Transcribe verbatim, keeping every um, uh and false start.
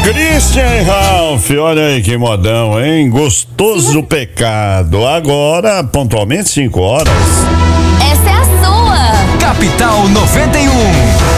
Christian Ralph, olha aí que modão, hein? Gostoso pecado. Agora, pontualmente cinco horas. Essa é a sua. Capital noventa e um.